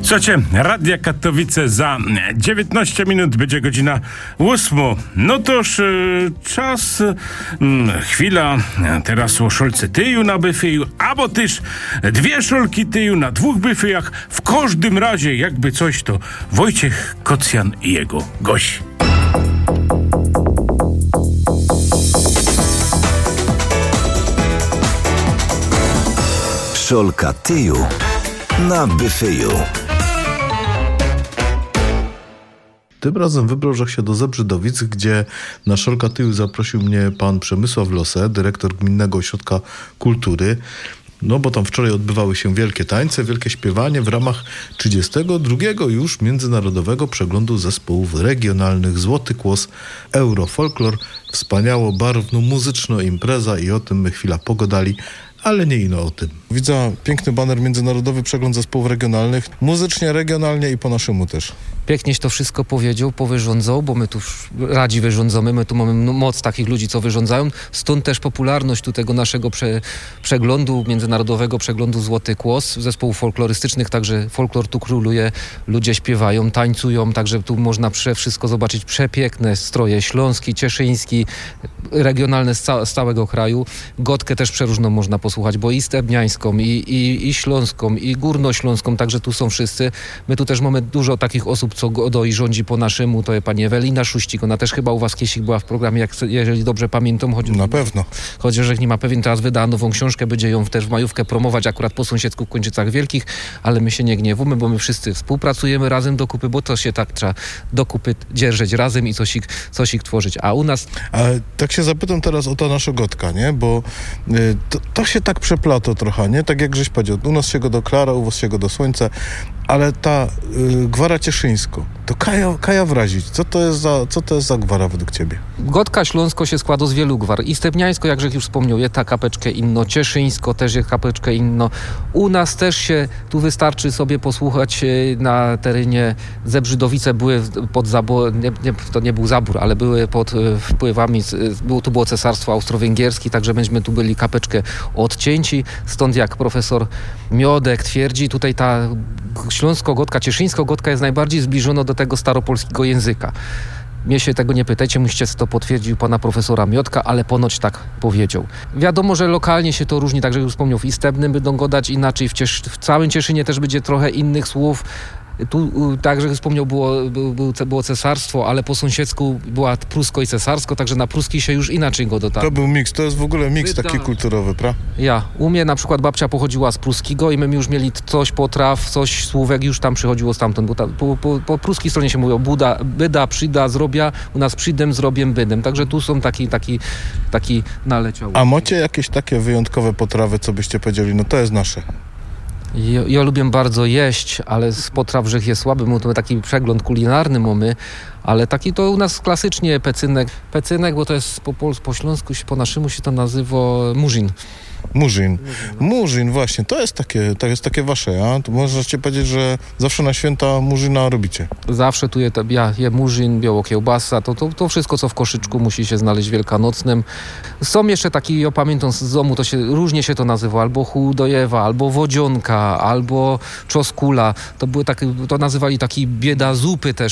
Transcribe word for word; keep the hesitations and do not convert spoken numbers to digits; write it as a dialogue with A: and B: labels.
A: Słuchajcie, Radia Katowice za dziewiętnaście minut, będzie godzina ósma. No toż y, czas, y, chwila, teraz o szolce tyju na byfeju, albo też dwie szolki tyju na dwóch byfejach. W każdym razie, jakby coś, to Wojciech Kocjan i jego gość.
B: Szolka tyju na byfeju.
C: Tym razem wybrał się do Zebrzydowic, gdzie na szolka tyju zaprosił mnie pan Przemysław Lose, dyrektor Gminnego Ośrodka Kultury. No bo tam wczoraj odbywały się wielkie tańce, wielkie śpiewanie w ramach trzydziestego drugiego już Międzynarodowego Przeglądu Zespołów Regionalnych Złoty Kłos Eurofolklor. Wspaniało, barwno, muzyczno impreza i o tym my chwila pogadali, ale nie ino o tym. Widzę piękny baner Międzynarodowy Przegląd Zespołów Regionalnych, muzycznie, regionalnie i po naszemu też.
D: Pięknieś to wszystko powiedział, powyrządzał, bo my tu radzi wyrządzamy, my tu mamy moc takich ludzi, co wyrządzają. Stąd też popularność tu tego naszego prze, przeglądu, Międzynarodowego Przeglądu Złoty Kłos, zespołów folklorystycznych, także folklor tu króluje, ludzie śpiewają, tańcują, także tu można prze, wszystko zobaczyć, przepiękne stroje, śląski, cieszyński, regionalne z, ca, z całego kraju. Gotkę też przeróżną można posłuchać, bo i stebniańską, i, i, i śląską, i górnośląską, także tu są wszyscy. My tu też mamy dużo takich osób, co Godo i rządzi po naszemu, to jest pani Ewelina Szuścik, ona też chyba u was kiedyś była w programie, jak, jeżeli dobrze pamiętam. Choć,
C: Na pewno.
D: Chociaż jak nie ma pewien, teraz wyda nową książkę, będzie ją też w majówkę promować akurat po sąsiedzku w Kończycach Wielkich, ale my się nie gniewamy, bo my wszyscy współpracujemy razem do kupy, bo to się tak trzeba do kupy dzierżeć razem i coś ich, coś ich tworzyć. A u nas...
C: A tak się zapytam teraz o ta nasza Gotka, nie? Bo y, to, to się tak przeplato trochę, nie? Tak jak żeś powiedział, u nas się go do Klara, u was się go do Słońca, ale ta y, gwara cieszyńsko, to kaja, kaja wrazić. Co to jest za, co to jest za gwara według ciebie?
D: Gotka śląsko się składa z wielu gwar. I stepniańsko, jakże już wspomniał, jest ta kapeczkę inno. Cieszyńsko też jest kapeczkę inno. U nas też się, tu wystarczy sobie posłuchać na terenie Zebrzydowice były pod zabor, nie, nie, to nie był zabór, ale były pod wpływami, było, tu było cesarstwo austro-węgierskie, także myśmy tu byli kapeczkę odcięci. Stąd jak profesor Miodek twierdzi, tutaj ta śląsko-gotka, cieszyńsko-gotka jest najbardziej zbliżona do tego staropolskiego języka. Mnie się tego nie pytajcie, musicie to potwierdził pana profesora Miodka, ale ponoć tak powiedział. Wiadomo, że lokalnie się to różni, także jak już wspomniał, w Istebnym będą gadać inaczej, w, Ciesz- w całym Cieszynie też będzie trochę innych słów. Tu także wspomniał, było, było, było cesarstwo, ale po sąsiedzku była prusko i cesarsko, także na pruski się już inaczej go dotarło.
C: To był miks, to jest w ogóle miks
D: Wyda.
C: taki kulturowy, prawda?
D: Ja, u mnie na przykład babcia pochodziła z pruskiego i my już mieli coś potraw, coś słówek już tam przychodziło stamtąd, bo ta, po, po, po pruskiej stronie się mówiło buda, byda, przyda, zrobia, u nas przydem, zrobiem, bydem, także tu są taki, taki, taki naleciał.
C: A macie jakieś takie wyjątkowe potrawy, co byście powiedzieli, no to jest nasze?
D: Ja, ja lubię bardzo jeść, ale z potraw żech jest słaby, my taki przegląd kulinarny mamy, ale taki to u nas klasycznie pecynek. Pecynek, bo to jest po, po, po śląsku, po naszemu się to nazywa murzin.
C: Murzin. Murzin, właśnie. To jest takie, to jest takie wasze, a? To możecie powiedzieć, że zawsze na święta murzyna robicie.
D: Zawsze tu je, ja je murzyn, biało kiełbasa, to, to, to wszystko, co w koszyczku musi się znaleźć wielkanocnym. Są jeszcze taki, ja pamiętam z domu, to się różnie się to nazywa, albo chudojewa, albo wodzionka, albo czoskula. To były takie, to nazywali taki bieda zupy też,